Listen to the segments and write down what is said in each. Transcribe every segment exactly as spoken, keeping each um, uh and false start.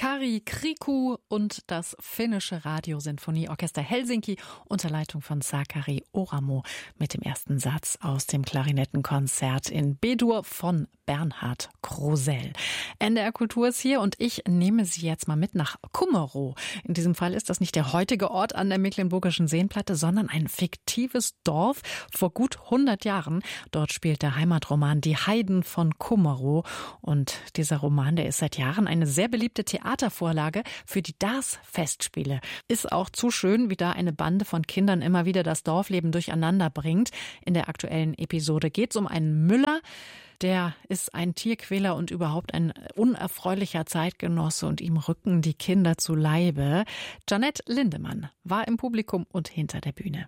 Kari Kriku und das finnische Radiosinfonieorchester Helsinki unter Leitung von Sakari Oramo mit dem ersten Satz aus dem Klarinettenkonzert in B-Dur von Bernhard Krosell. N D R Kultur ist hier und ich nehme Sie jetzt mal mit nach Kummerow. In diesem Fall ist das nicht der heutige Ort an der Mecklenburgischen Seenplatte, sondern ein fiktives Dorf vor gut hundert Jahren. Dort spielt der Heimatroman Die Heiden von Kummerow. Und dieser Roman, der ist seit Jahren eine sehr beliebte Theatervorlage für die Darß-Festspiele. Ist auch zu schön, wie da eine Bande von Kindern immer wieder das Dorfleben durcheinander bringt. In der aktuellen Episode geht es um einen Müller. Der ist ein Tierquäler und überhaupt ein unerfreulicher Zeitgenosse und ihm rücken die Kinder zu Leibe. Jeanette Lindemann war im Publikum und hinter der Bühne.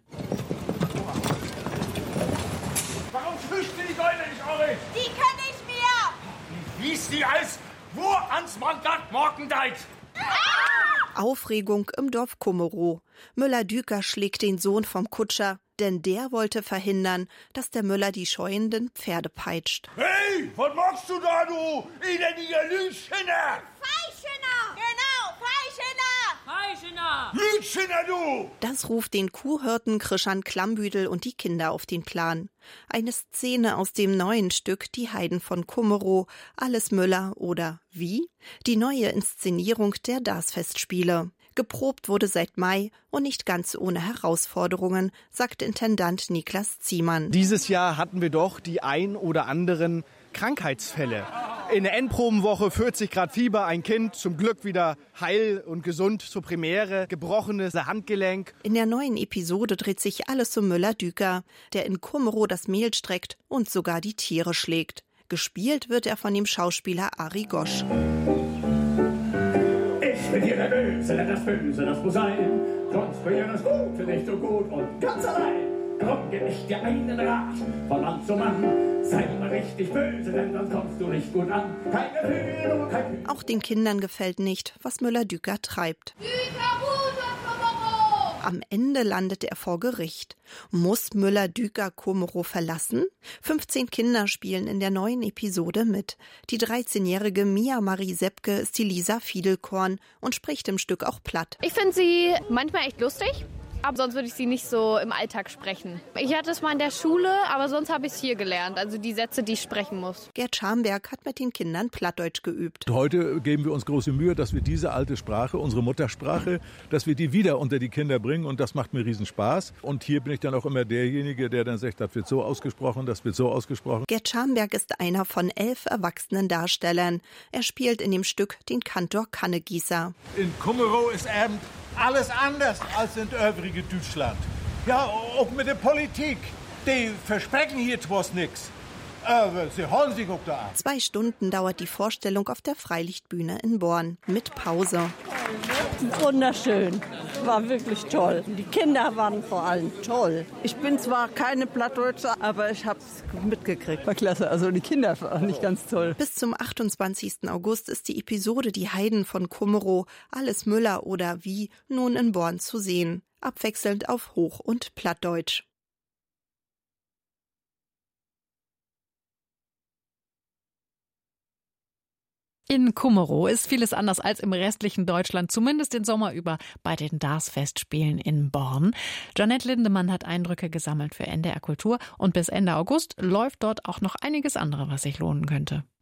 Warum fischt die Leute nicht auch nicht? Die kann ich mir! Wie hieß die als wo ans Mandat Morgendeit? Aufregung im Dorf Kummerow. Müller-Düker schlägt den Sohn vom Kutscher, denn der wollte verhindern, dass der Müller die scheuenden Pferde peitscht. Hey, was machst du da, du elendiger Lütschener? Feischener! Genau, Feischener! Feischener! Lütschener, du! Das ruft den Kuhhirten Krischan Klammbüdel und die Kinder auf den Plan. Eine Szene aus dem neuen Stück Die Heiden von Kummerow, Alles Müller oder wie? Die neue Inszenierung der Darß-Festspiele. Geprobt wurde seit Mai und nicht ganz ohne Herausforderungen, sagt Intendant Niklas Ziemann. Dieses Jahr hatten wir doch die ein oder anderen Krankheitsfälle. In der Endprobenwoche vierzig Grad Fieber, ein Kind zum Glück wieder heil und gesund zur Premiere, gebrochenes Handgelenk. In der neuen Episode dreht sich alles um Müller-Düker, der in Kummerow das Mehl streckt und sogar die Tiere schlägt. Gespielt wird er von dem Schauspieler Ari Gosch. Ich bin hier der Böse, denn das Böse, das muss sein. Sonst wäre das Gute nicht so gut und ganz allein. Drum geb ich dir einen Rat, von Mann zu Mann. Sei mal richtig böse, denn sonst kommst du nicht gut an. Kein Gefühl, nur kein Gefühl. Auch den Kindern gefällt nicht, was Müller-Düker treibt. Düker, Gute, Kummerow! Am Ende landet er vor Gericht. Muss Müller-Düker Kummerow verlassen? fünfzehn Kinder spielen in der neuen Episode mit. Die dreizehnjährige Mia Marie Seppke ist die Lisa Fiedelkorn und spricht im Stück auch platt. Ich finde sie manchmal echt lustig, aber sonst würde ich sie nicht so im Alltag sprechen. Ich hatte es mal in der Schule, aber sonst habe ich es hier gelernt, also die Sätze, die ich sprechen muss. Gerd Schamberg hat mit den Kindern Plattdeutsch geübt. Heute geben wir uns große Mühe, dass wir diese alte Sprache, unsere Muttersprache, dass wir die wieder unter die Kinder bringen und das macht mir riesen Spaß. Und hier bin ich dann auch immer derjenige, der dann sagt, das wird so ausgesprochen, das wird so ausgesprochen. Gerd Schamberg ist einer von elf erwachsenen Darstellern. Er spielt in dem Stück den Kantor Kannegießer. In Kummerow ist eben alles anders als in übrigen Deutschland. Ja, auch mit der Politik. Die versprechen hier zwar nichts, aber sie holen sich auch da an. Zwei Stunden dauert die Vorstellung auf der Freilichtbühne in Born mit Pause. Wunderschön. War wirklich toll. Die Kinder waren vor allem toll. Ich bin zwar keine Plattdeutsche, aber ich habe es mitgekriegt. War klasse. Also die Kinder waren nicht ganz toll. Bis zum achtundzwanzigsten August ist die Episode Die Heiden von Kummerow, Alles Müller oder wie nun in Born zu sehen. Abwechselnd auf Hoch- und Plattdeutsch. In Kummerow ist vieles anders als im restlichen Deutschland, zumindest den Sommer über bei den Darß-Festspielen in Born. Jeanette Lindemann hat Eindrücke gesammelt für N D R Kultur und bis Ende August läuft dort auch noch einiges andere, was sich lohnen könnte.